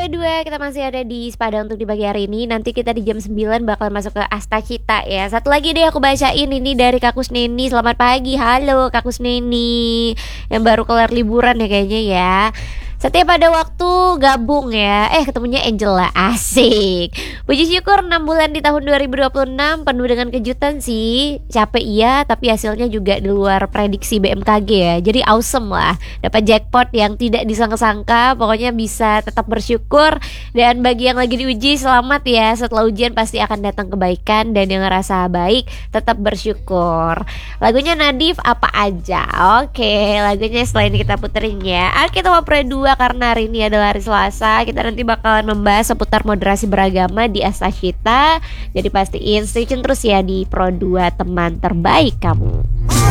Pro 2, kita masih ada di Sepada untuk di pagi hari ini. Nanti kita di jam 9 bakal masuk ke Astacita ya. Satu lagi deh aku bacain ini dari Kakus Neni. Selamat pagi, halo Kakus Neni yang baru kelar liburan ya kayaknya ya. Setiap ada waktu gabung ya. Ketemunya Angela, asik. Puji syukur 6 bulan di tahun 2026 penuh dengan kejutan sih. Capek iya, tapi hasilnya juga di luar prediksi BMKG ya. Jadi awesome lah. Dapat jackpot yang tidak disangka-sangka. Pokoknya bisa tetap bersyukur. Dan bagi yang lagi diuji, selamat ya. Setelah ujian pasti akan datang kebaikan. Dan yang ngerasa baik, tetap bersyukur. Lagunya Nadif apa aja? Oke, lagunya setelah ini kita puterin ya. Kita mau Pro 2 karena hari ini adalah hari Selasa. Kita nanti bakalan membahas seputar moderasi beragama di Astacita. Jadi pastiin stay tune terus ya di Pro 2, teman terbaik kamu.